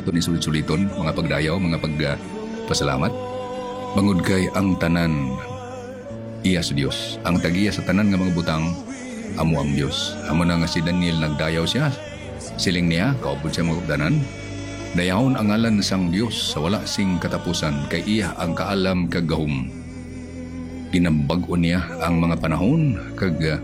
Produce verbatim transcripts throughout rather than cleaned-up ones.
ato ni sulit-suliton, mga pagdayaw, mga pagpasalamat. Bangod kay ang tanan iya sa Dios. Ang tagiya sa tanan nga mga butang amo ang Dios. Amo na nga si Daniel nagdayaw siya. Siling niya, kaupod siya mga kabdanan. Dayahon ang ngalan sang Dios sa wala sing katapusan kay iya ang kaalam kag gahum. Ginambag-o niya ang mga panahon kag uh,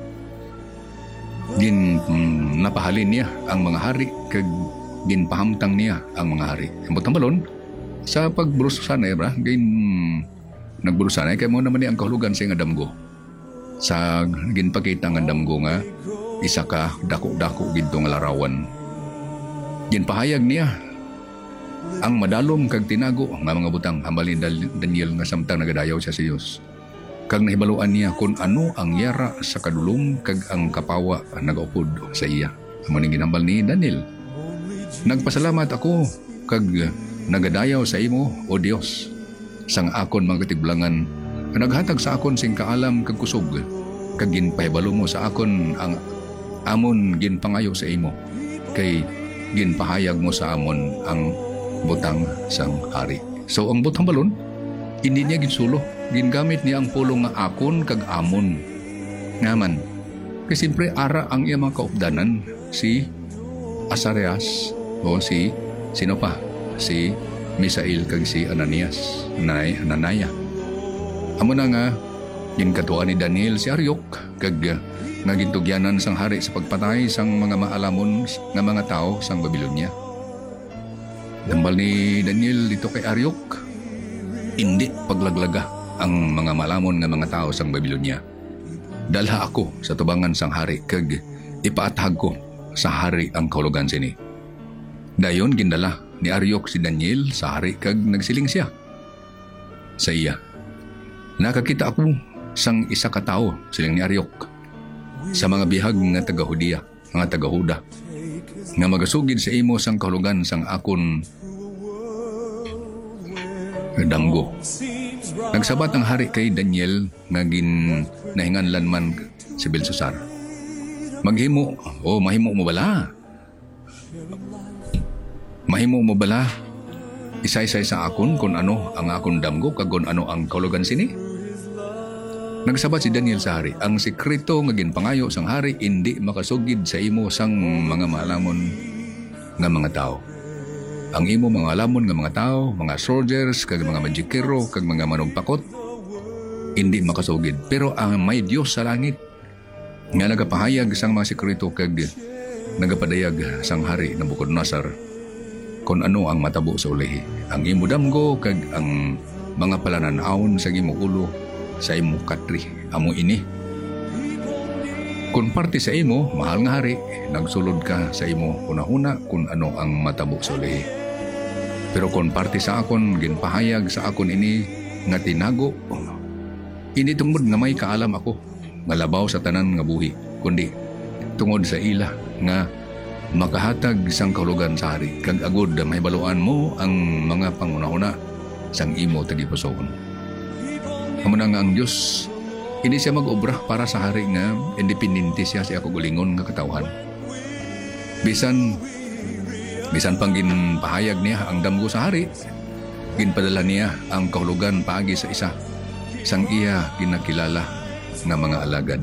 gin mm, napahalin niya ang mga hari kag ginpahamtang niya ang mga hari. Ambot ang balon sa pagburusan ay bra gin nagburusan ay kay mo naman ni ang kahulugan sa nga damgo. Sa ginpakita nga damgo nga isa ka dako-dako gidto nga larawan. Ginpahayag niya ang madalom kag tinago nga mga butang hambalin Daniel nga samtang nagadayaw siya sa Dios. Kag nahibaluan niya kung ano ang yara sa kadulom kag ang kapawa nagaupod sa iya. Amo ning ginambal ni Daniel. Nagpasalamat ako kag nagadayaw sa imo o Dios sang akon mga katiblangan nga naghatag sa akon sing kaalam kag kusog kag ginpahibalo mo sa akon ang amon ginpangayo sa imo kay ginpahayag mo sa amon ang butang sang hari. So ang butang balon hindi niya ginsulo, gingamit niya ang pulong nga akon kag amon. Ngaman, kasi siyempre ara ang iya mga kaupdanan, si Azarias o si, sino pa? Si Misael kag si Ananias, Anay, Ananaya. Amo na nga, ginkatuan ni Daniel si Aryok kag nga gintugyanan sang hari sa pagpatay sang mga maalamon nga mga tao sang Babylonia. Dambal ni Daniel dito kay Aryok, hindi paglaglaga ang mga malamon nga mga tao sang Babylonia. Dalha ako sa tubangan sang hari kag ipaatahag ko sa hari ang kahulugan sini. Dayon gindala ni Aryok si Daniel sa hari kag nagsiling siya sa iya. Nakakita ako sang isa ka tawo, siling ni Aryok, sa mga bihag nga taga-Hudiya, mga taga-Huda, nga magasugid sa imo sang kahulugan sang akon damgo. Nagsabat ang hari kay Daniel nga gin nahinganlan man si Belshazzar. Maghimo, o oh, mahimo mo bala? Mahimo mo bala? Isa-isay sa akon kung ano ang akon damgo kag kung ano ang kahulugan sini? Nagsabat si Daniel sa hari, ang sekreto nga ginpangayo sang hari hindi makasugid sa imo sang mga malamon nga mga tao. Ang imo mga alamon nga mga tao, mga soldiers, kag mga magikero, kag mga manugpakot, hindi makasugid. Pero ang may Dios sa langit, nga nagapahayag sang mga sekreto kag nagapadayag sang hari Nabucodonosor kung ano ang matabo sa ulihi. Ang imo damgo, kag ang mga palananawon sa imo ulo, sa imo katri, amo ini. Kung parte sa imo, mahal nga hari, nagsulod ka sa imo una-una kung ano ang matabo sa ulihi. Pero kung parte sa akon, ginpahayag sa akon ini nga tinago, hindi tungod nga may kaalam ako, nga labaw sa tanan nga buhi, kundi tungod sa ila nga makahatag sang kahulugan sa hari, kag agod may baluan mo ang mga panguna-una sang imo tagipusoon. Amo na nga ang Dios, hindi siya mag-obra para sa hari nga independente siya sa ako gulingon nga katawhan. Bisan Bisan pang ginpahayag niya ang damgo sa hari, ginpadala niya ang kahulugan paagi sa isa, sang iya ginakilala nga mga alagad.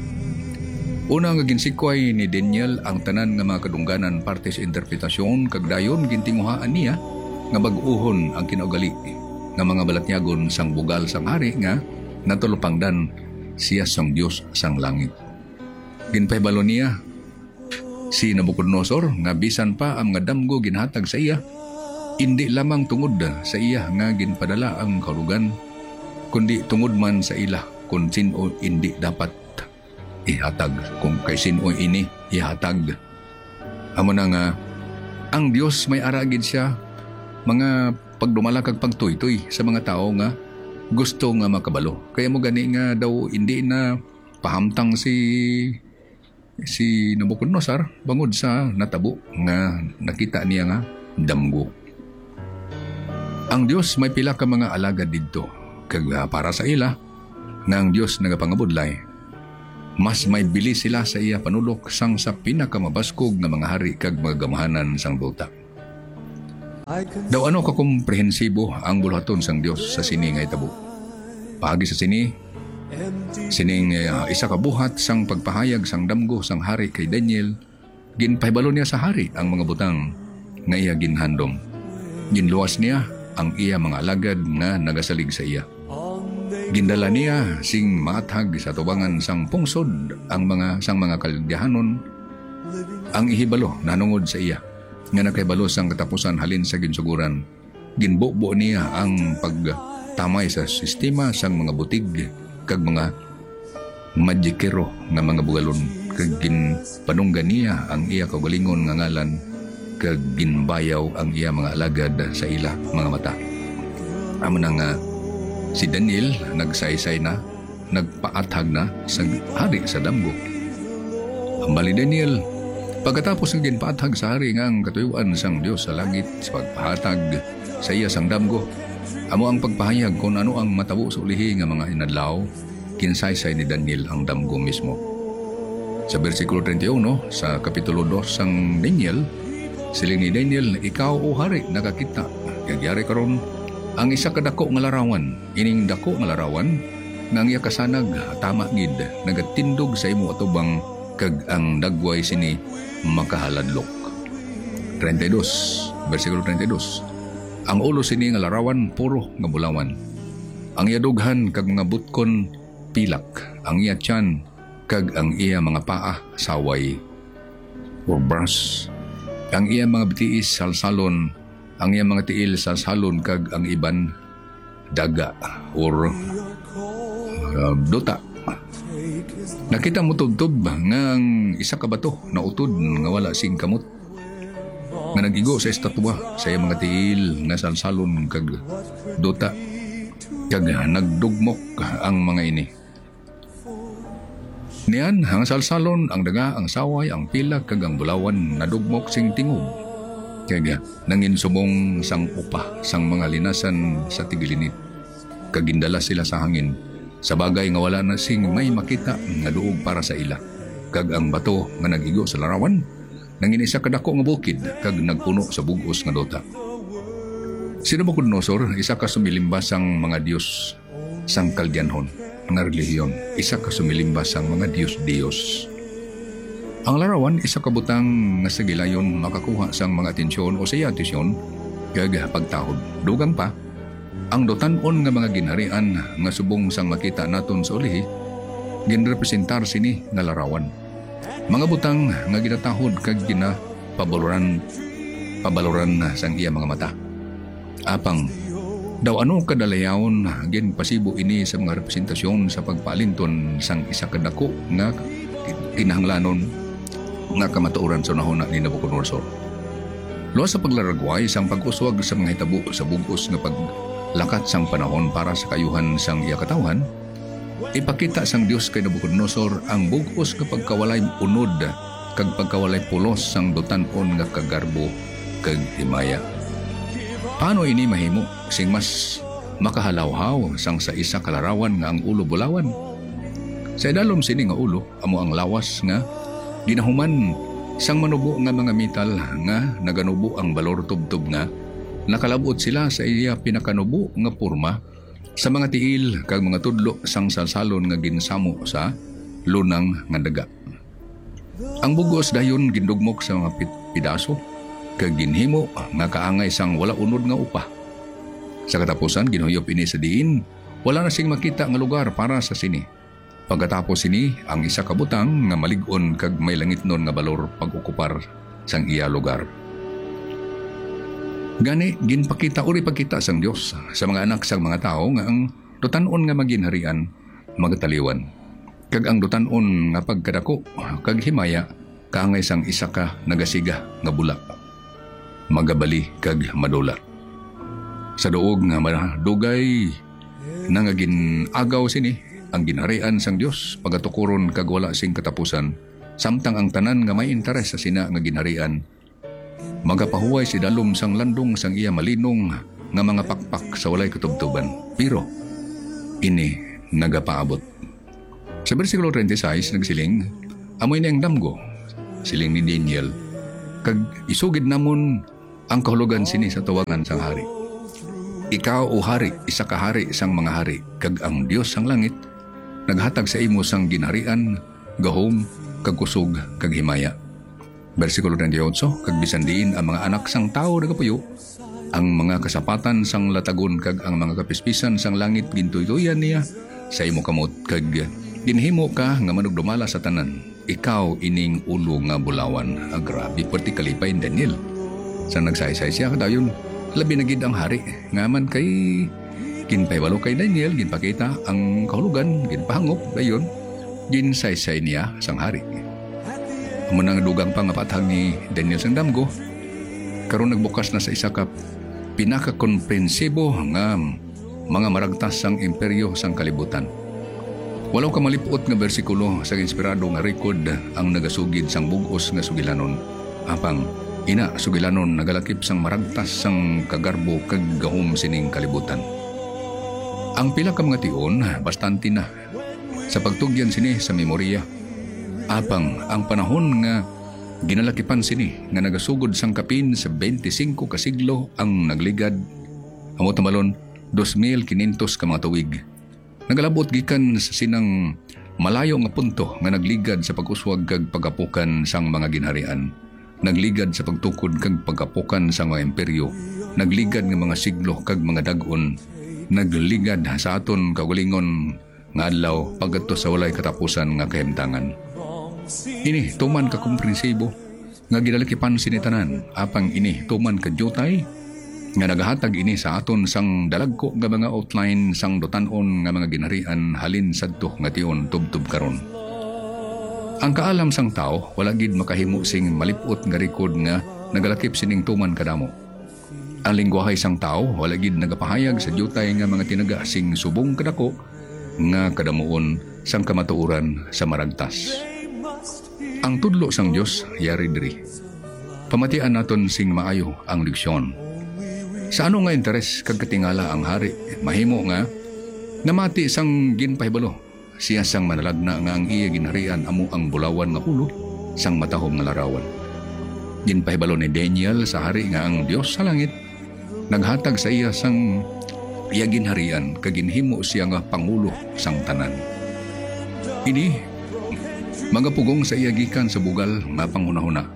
Una nga ginsikway ni Daniel ang tanan nga mga kadungganan parte sa interpretasyon kag dayon gintinguhaan niya nga bag-uhon ang kinaugali nga mga balatnyagon sang bugal sang hari nga natulupangdan siya sang Dios sang langit. Ginpahibalo niya si Nabucodonosor nga bisan pa ang nga damgo ginhatag sa iya, hindi lamang tungod sa iya nga ginpadala ang kahulugan, kundi tungod man sa ila kung sino hindi dapat ihatag, kung kay sino ini ihatag. Amo na nga ang Dios may aragid siya mga pagdumala kag pagtuytoy sa mga tao nga gusto nga makabalo. Kaya mo gani nga daw hindi na pahamtang si si Nabucodonosor bangod sa natabo nga nakita niya nga damgo. Ang Dios may pila ka mga alagad didto kag para sa ila nga ang Dios nagapangabudlay, mas may bili sila sa iya panulok sang sa pinakamabaskog nga mga hari kag mga gamahanan sang duta. Daw ano kakomprehensibo ang buluhaton sang Dios sa sini nga itabo. Paagi sa sini, sining uh, isa ka buhat sang pagpahayag sang damgo sang hari kay Daniel, ginpahibalo niya sa hari ang mga butang nga iya ginhandom. Ginluwas niya ang iya mga alagad nga nagasalig sa iya. Gindala niya sing matag sa tubangan sang pungsod ang mga sang mga kalyahanon ang ihibalo nanungod sa iya nga nakahibalo sang katapusan halin sa ginsuguran. Ginbubo niya ang pagtamay sa sistema sang mga butig kag mga magikero nga mga bugalon kag ginpanunggan niya ang iya kaugalingon nga ngalan kag ginbayaw ang iya mga alagad sa ila mga mata. Amo na nga si Daniel nagsaysay na, nagpaatag na sa hari sa damgo. Ang bali Daniel, pagkatapos ng ginpaatag sa hari nga ang katuyuan sang Dios sa langit sa pagpahatag sa iya sang damgo, amo ang pagpahayag kung ano ang matabo sa ulihi nga mga inadlaw, kinsaysay ni Daniel ang damgo mismo. Sa versikulo thirty-one sa kapitulo two sang Daniel, siling ni Daniel, ikaw o hari nakakita, kagyari karon ang isa ka dako nga larawan, ining dako nga larawan nga ang iya kasanag tama gid nagatindog sa imo atubang kag ang dagway sini makahaladlok. thirty-two, versikulo thirty-two. Ang ulo sini nga larawan puro nga bulawan. Ang iya dughan kag mga butkon pilak, ang iya tiyan kag ang iya mga paa saway or brass. Ang iya mga bitiis salsalon, ang iya mga tiil salsalon kag ang iban daga or uh, duta. Nakita mo tubtob nga ang isa ka bato na utod nga wala sing kamot nga nagigo sa estatwa sa iya mga tiil nga salsalon kag duta kag nagdugmok ang mga ini. Niyan ang salsalon, ang daga, ang saway, ang pilak kag ang bulawan nadugmok sing tingog kag nanginsubong sang upa sang mga linasan sa tigilinit kag gindala sila sa hangin sa bagay nga wala na sing may makita nga duog para sa ila. Kag ang bato nga nagigo sa larawan nanginisa kadako nga bukid kag nagpuno sa bugos nga dota. Si Nabucodonosor, isa ka sumilimba sang mga Dios sang Kaldianhon nga relihiyon, isa ka sumilimba sang mga Dios-Dios. Ang larawan, isa ka butang nga sa gilayon makakuha sang mga atensyon o siya atensyon kag pagtahod. Dugang pa, ang dotanon nga mga ginharian nga subong sang makita naton sa ulihi, ginrepresentar sini nga larawan. Mga butang nga ginatahod kag ginapabaloran pabaloran sang iya mga mata. Apang, daw ano kadalayawon gin pasibo ini sa mga representasyon sa pagpalinton sang isa kadako nga kinahanglanon nga kamatuoran sa nahuna ni Nabucodonosor. Luwas sa paglaragway sang pag-uswag sa mga hitabo sa bugos nga paglakat sang panahon para sa kayuhan sang iya katawhan, ipakita sang Dios kay Nabucodonosor ang bugos nga pagkawalay unod kag pagkawalay pulos sang dotanon nga kagarbo kag himaya. Paano ini mahimo sing mas makahalawhaw sang sa isa kalarawan nga ang ulo bulawan? Sa idalom sini nga ulo amo ang lawas nga ginahuman sang manubo nga mga metal nga naganubo ang balor tubtob nga nakalabot sila sa iya pinakanubo nga porma sa mga tiil kag mga tudlo sang salsalon nga ginsamo sa lunang nga daga. Ang bugos dayon gindugmok sa mga pit- pidaso kag ginhimo nga kaangay sang wala unod nga upa. Sa katapusan ginuyop ini sa diin, wala na sing makita nga lugar para sa sini. Pagkatapos sini ang isa ka butang nga malig-on kag may langitnon nga balor pag-okupar sang iya lugar. Gani ginpakita uri pagkita sang Dios sa mga anak sang mga tao nga ang dotanon nga maginharian magataliwan. Kag ang dotanon nga pagkadako kag himaya kaangay sang isa ka nagasiga nga bula. Magabali kag madula. Sa duog nga madugay na nga ginagaw sini ang ginharian sang Dios pagatukuron kag wala sing katapusan samtang ang tanan nga may interes sa sina nga ginharian magapahuway si dalom sang landong sang iya malinong nga mga pakpak sa walay katubtuban pero ini nagapaabot. Sa bersikulo thirty-six nagsiling amoy na ang damgo siling ni Daniel kag isugid namon Ang kahulugan sini sa tawagan sang hari. Ikaw o hari, isa ka hari sang mga hari, kag ang Dios sang langit, naghatag sa imo sang ginharian, gahom, kag kusog, kag himaya. Versikulo twenty-eight, kag bisan diin ang mga anak sang tao nagapuyo, ang mga kasapatan sang latagon kag ang mga kapispisan sang langit gintuy-tuyan niya sa imo kamot, kag ginhimo ka nga manugdumala sa tanan. Ikaw ining ulo nga bulawan. Ah, grabe, perti kalipay ni Daniel. Sa nagsaysay siya kadayon, labi na gid ang hari. Ngaman kay ginpaybalo kay Daniel, ginpakita ang kahulugan, ginpahangop, dayon, ginsaysay niya sang hari. Amo nang dugang pangapathag ni Daniel sang damgo, karon nagbukas na sa isa ka pinaka-komprehensibo nga mga maragtas sang imperyo sang kalibutan. Walaw ka malipot nga bersikulo sa inspirado nga record ang nagasugid sang bugos nga sugilanon. Apang ina sugilanon nagalakip sang maragtas sang kagarbo kag gahom sining kalibutan. Ang pila ka mga tion bastante na sa pagtugyan sini sa memorya. Apang ang panahon nga ginalakipan sini nga nagasugod sang kapin sa twenty-five ka siglo ang nagligad amo tamalon two thousand five hundred ka mga tuig. Nagalabot gikan sa sinang malayo nga punto nga nagligad sa pag-uswag kag pagapukan sang mga ginharian. Nagligad sa pagtukod kag pagapukan sang mga imperyo. Nagligad nga mga siglo kag mga dag-on. Nagligad sa aton kaugalingon nga adlaw pagadto sa walay katapusan nga kahimtangan. Ini tuman ka komprensibo nga ginalakipan sinitanan. Apang ini tuman ka jutay nga nagahatag ini sa aton sang dalagko nga mga outline sang dotanon nga mga ginharian halin sadto nga tion tubtub karon. Ang kaalam sang tao wala gid makahimo sing malipot nga record nga nagalakip sining tuman kadamo. Ang lingwahe sang tao wala gid nagapahayag sa jutay nga mga tinaga sing subong kadako nga kadamuon sang kamatuoran sa maragtas. Ang tudlo sang Dios yari diri. Pamatian naton sing maayo ang leksyon. Sa ano nga interes kag katingala ang hari, mahimo nga namati sang ginpahibalo. Siya sang manalagna nga ang iya ginharian amo ang bulawan nga ulo sang matahom nga larawan. Ginpahibalo ni Daniel sa hari nga ang Dios sa langit naghatag sa iya sang iya ginharian kag ginhimo siya nga pangulo sang tanan. Ini mga pugong sa iya gikan sa bugal nga panghunahuna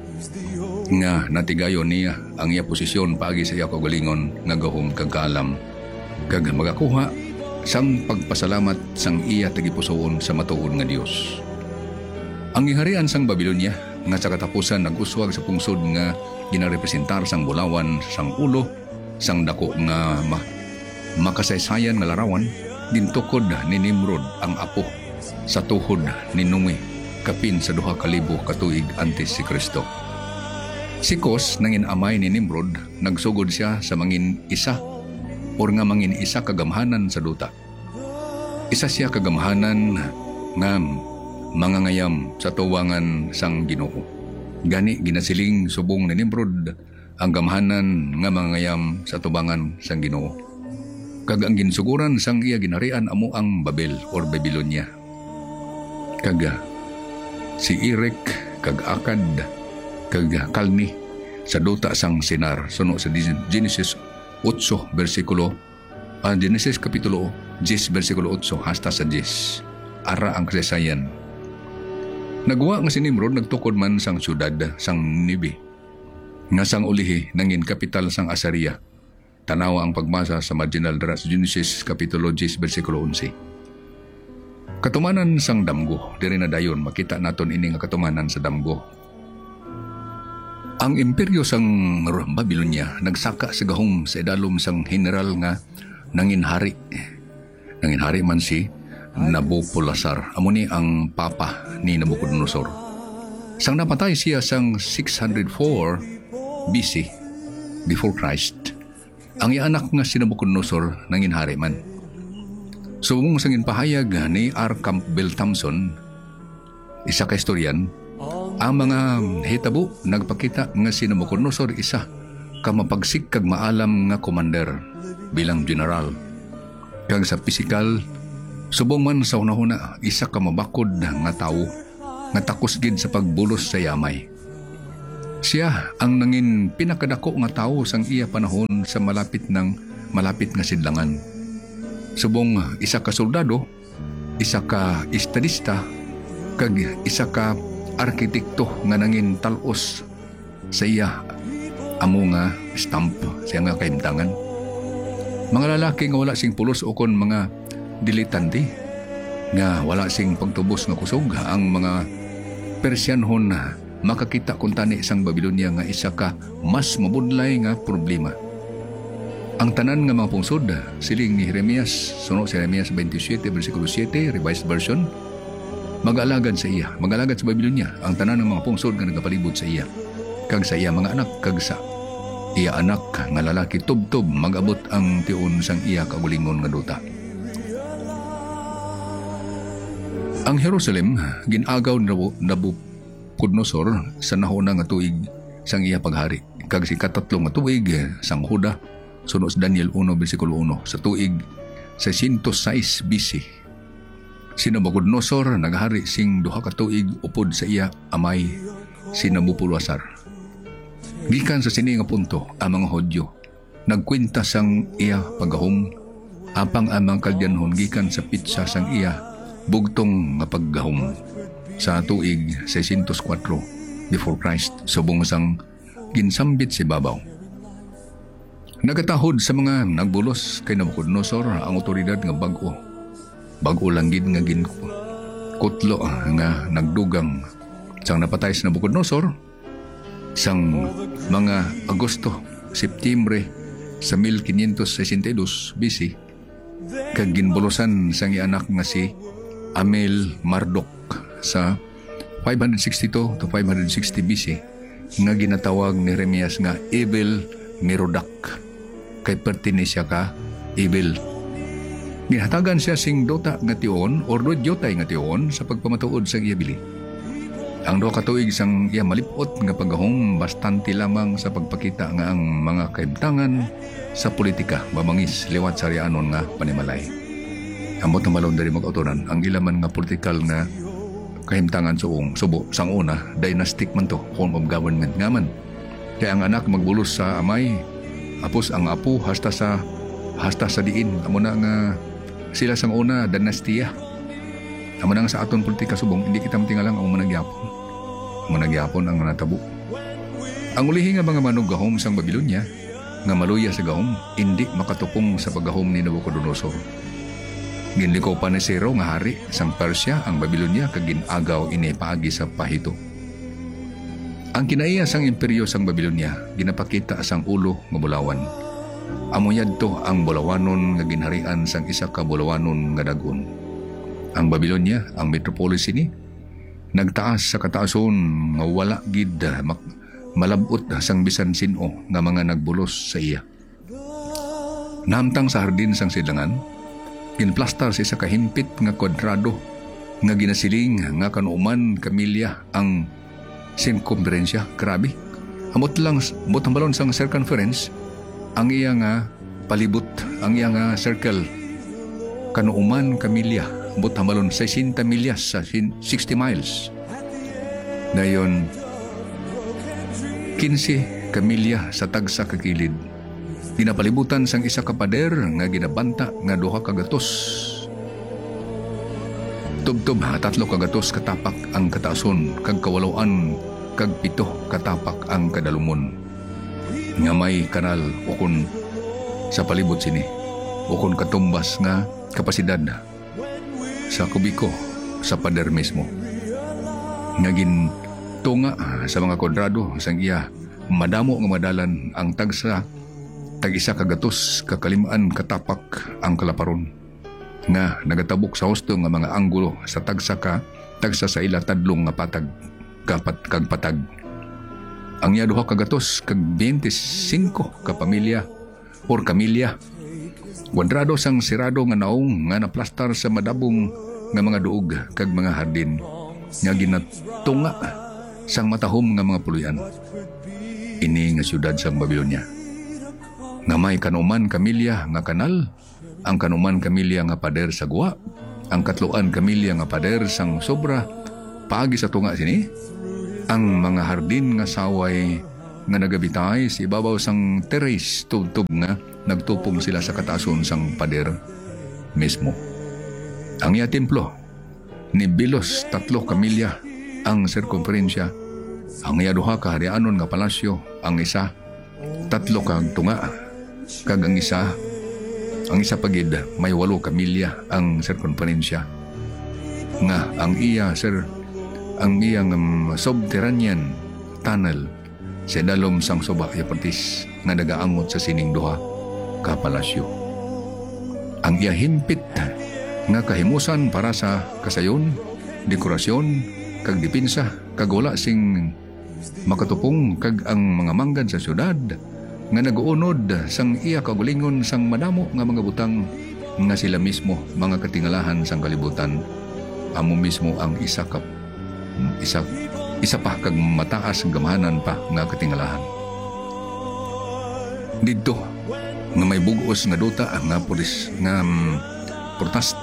nga natigayon niya ang iya posisyon paagi sa iya kaugalingon nga gahom kag kaalam kag magakuha sang pagpasalamat sang iya tagipusoon sa matuod nga Dios. Ang giharian sang Babilonia nga sa katapusan nag-uswag sa pungsod nga ginarepresentar sang bulawan sang ulo sang dako nga ma makasaysayan nga larawan gintukod ni Nimrod ang apo sa tuhod ni Numi kapin sa duha ka libo ka tuig antes si Kristo. Si Kos nangin amay ni Nimrod nagsugod siya sa mangin isa or nga mangin isa kagamhanan sa duta. Isa siya kagamhanan nga mangangayam sa tuwangan sang Ginoo. Gani ginasiling subong ni Nimrod ang gamhanan nga mangangayam sa tubangan sang Ginoo. Kag ang ginsuguran sang iya ginharian amo ang Babel or Babylonia. Kag si Erek kag Akad kag Kalni sa duta sang Sinar suno sa Genesis eight versikulo uh, Genesis kapitulo ten versikulo eight hasta sa ten. Ara ang kasaysayan. Nagwa nga si Nimrod nagtukod man sang syudad sang Nibe nga sang ulihi nangin kapital sang Assyria. Tanawa ang pagmasa sa marginal dara sa Genesis kapitulo ten versikulo eleven. Katumanan sang damgo, diri na dayon makita naton ini nga katumanan sa damgo. Ang imperyo sang Babylonia nagsaka sa gahom sa idalom sang general nga nanginhari. Nanginhari man si Nabopolassar. Amo ni ang papa ni Nabucodonosor. Sang napatay siya sang six hundred four B C before Christ. Ang ianak nga si Nabucodonosor nanginhari man. Subong sang ginpahayag ni R. Campbell Thompson, isa ka historian, ang mga hitabo nagpakita nga si Nabucodonosor isa ka mapagsik kag maalam nga commander bilang general. Kag sa pisikal, subong man sa hunahuna isa ka mabakod nga tawo nga takos gid sa pagbulos sa yamay. Siya ang nangin pinakadako nga tawo sang iya panahon sa malapit ng malapit nga sidlangan. Subong isa ka soldado, isa ka estadista, kag isa ka arkitekto nga nangin talos sa iya amo nga stamp siya nga kahimtangan. Mga lalaki nga wala sing pulos o kon mga dilitante nga wala sing pagtubos nga kusog ang mga Persyanhon na makakita kung tani isang Babilonia nga isa ka mas mabudlay nga problema. Ang tanan nga mga pungsod siling ni Jeremias, suno sa Jeremias twenty-seven versikulo seven, Revised Version, mag-alagad sa iya, mag-alagad sa Babilonia ang tanan ng mga pungsod nga nagapalibot sa iya, kag sa iya mga anak, kag sa iya anak nga lalaki tub-tub mag-abot ang tiun sang iya kagulingon nga duta. Ang Jerusalem ginagaw na Nabucodonosor sa nahuna nga tuig sang iya paghari, kag si katatlo nga tuig sang Huda, suno sa Daniel one versikulo one, sa tuig six oh six B C. Si Nabucodonosor naghari sing duha ka tuig upod sa iya amay si Nabopolassar. Gikan sa sini nga punto ang mga Hudyo nagkwenta sang iya paggahom apang amang kalyanhon gikan sa pitsa sang iya bugtong nga paggahom sa tuig six oh four before Christ, subong sang ginsambit si babaw. Nagatahod sa mga nagbulos kay Nabucodonosor ang otoridad nga bag-o. Bag-o lang gid nga gin kutlo nga nagdugang sang napatay si Nabucodonosor sang mga Agosto, Septembre sa fifteen sixty-two B C, kag ginbulusan sang ianak nga si Amel Marduk sa five sixty-two to five sixty B C nga ginatawag ni Jeremias nga Evil Merodach, kay pertinesya ka evil. Ginhatagan siya sing dota nga tion or dodyotay nga tion sa pagpamatuod sa iya bili. Ang duha ka tuig sang iya malipot nga paggahom bastante lamang sa pagpakita nga ang mga kahimtangan sa politika mamangis liwat sa rianon nga panimalay. Ambot na malon dari mag-autoran ang ilaman nga political nga kahimtangan suong subo sang una dynastic man to, form of government nga man. Kaya ang anak magbulos sa amay, apos ang apo hasta sa hasta sa diin. Amo na nga sila sang una dinastiya. Amo na nga sa aton politika subong hindi kita matingalang ang managyapon. Amo nagyapon ang natabo. Ang ulihi nga mga manugahom sang Babilonia nga maluya sa gahom hindi makatupong sa paggahom ni Nabucodonosor. Ginliko pa ni Zero nga hari sang Persia ang Babilonia kag ginagaw ini paagi sa pahito. Ang kinaiya sang imperyo sang Babilonia ginapakita sang ulo nga bulawan. Amo yadto ang bulawanon nga ginharian sang isa ka bulawanon nga dagon. Ang Babilonia, ang metropolis ini, nagtaas sa kataason nga wala gid malabot sang bisan sino nga mga nagbulos sa iya. Namtang sa hardin sang sidlangan, ginplastar sa isa ka himpit nga kwadrado nga ginasiling nga kanuman kamilya ang circumferensya. Grabe. Amot lang, amot ang balon sang circumference, ang iya nga palibot, ang iya nga circle, kanuman kamilya, amot ang balon sixty milyas sa sixty miles. Dayon, fifteen kamilya sa tagsa kakilid. Ginapalibutan sang isa ka pader nga ginabanta nga duha ka gatos. Tubtob tatlo ka gatos katapak ang kataason kag kawaloan kag pito katapak ang kadalumon. Nga may kanal ukon sa palibot sini. Ukon katumbas nga kapasidad sa kubiko sa pader mismo. Nga gintunga sa mga kwadrado sang iya madamo nga madalan ang tagsa tag-isa kagatos kakalimaan katapak ang kalaparon nga nagatabok sa husto nga mga anggulo sa tagsa ka tagsa sa ila tadlong nga patag kapat kag patag. Ang iya duha kagatos kag twenty-five ka pamilya or kamilya kwadrado sang sirado nga naong nga naplastar sa madabong nga mga duog kag mga hardin nga ginatunga sang matahom nga mga puluyan. Ini nga syudad sang Babilonia nga may kanuman kamilya nga kanal, ang kanuman kamilya nga pader sa guwa, ang katloan kamilya nga pader sang sobra paagi sa tunga sini, ang mga hardin nga saway nga nagabitay sa ibabaw sang teres tubtub nga nagtupong sila sa kataason sang pader mismo. Ang iya templo ni Bilos tatlo kamilya ang sirkumferensya. Ang iya duha ka harianon nga palasyo, ang isa tatlo kag tunga, kag ang isa ang isa pagid may walo kamilya ang sirkumferensya. Nga ang iya sir ang iyang um, subterranean tunnel sa dalom sang suba yapatis nga nagaangot sa sining duha ka palasyo. Ang iya himpit nga kahimusan para sa kasayon, dekorasyon, kag dipinsa, kag wala sing makatupong kag ang mga manggad sa syudad nga nag-uunod sang iya kagulingon sang madamo nga mga butang nga sila mismo mga katingalahan sang kalibutan. Amo mismo ang isa ka isa isa pa kag mataas ang gamahanan pa nga katingalahan. Dito nga may bugos nga duta nga pulis nga um, portas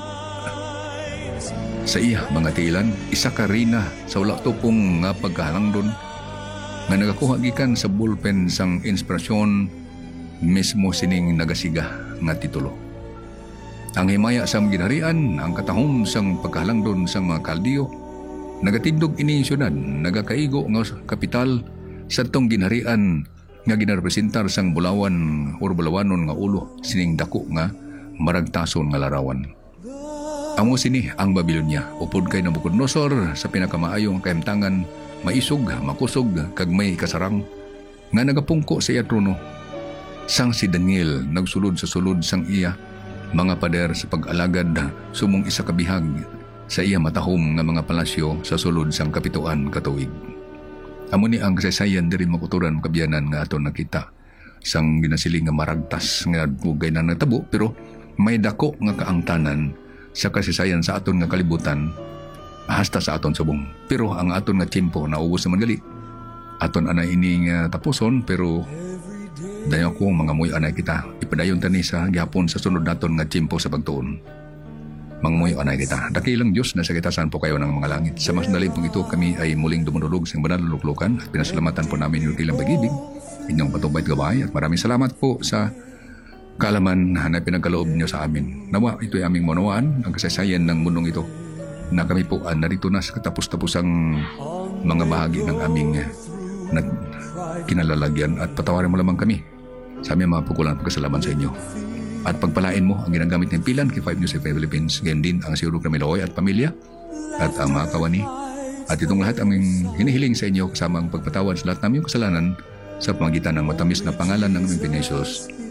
sa iya mga tilan, isa ka rina sa wala tupong nga pagkahalangdon nga nagakuha gikan sa bulpen sang inspirasyon mismo sining nagasiga nga titulo. Ang himaya sa ginharian, ang katahom sang pagkahalangdon sang mga kaldiyo, nagatindog ini syudad, nagakaigo nga kapital sa tong ginharian nga ginarpresentar sang bulawan or bulawanon nga ulo sining dako nga maragtason nga larawan. Amo sini ang Babilonia, upod kay Nabucodonosor sa pinakamaayong kahimtangan, maisog, makusog, kag may kasarang nga nagapungko sa iya trono. Sang si Daniel nagsulod sa sulod sang iya mga pader sa pag-alagad sumong isa kabihag sa iya matahom nga mga palasyo sa sulod sang kapituan katuig. Amo ni ang kasaysayan diri makuturan kabiyanan nga aton nakita sang ginasiling nga maragtas nga dugay na natabo, pero may dako nga kaangtanan sa kasaysayan sa aton nga kalibutan hasta sa aton subong. Pero ang aton nga tiempo naubos naman gali. Aton ana ini nga tapuson, pero dayon ko mga muy anay kita ipadayon tani sa gihapon sa sunod naton nga tiempo sa pagtuon. Mga muy anay kita, dakilang Diyos na sa kitasan po kayo ng mga langit. Sa mas daling pong ito kami ay muling dumudulog sa banal na luklukan at pinasalamatan po namin yung ilang pag-ibig, inyong patubay at gabay, at maraming salamat po sa kaalaman na pinagkaloob niyo sa amin. Nawa ito ay aming manawaan, ang kasaysayan ng mundong ito, na kami po ah, narito na sa katapos-tapusang mga bahagi ng aming na kinalalagyan, at patawarin mo lamang kami sa aming mga pukulan pagkasalaman sa inyo. At pagpalain mo ang ginagamit ng pilan kay five News F M Philippines, ganyan din ang si Uruk Ramiloy at pamilya at ang mga kawani. At itong lahat ang hinihiling sa inyo kasama ang pagpatawad sa lahat naming kasalanan sa pamagitan ng matamis na pangalan ng aming Panginoon Jesus.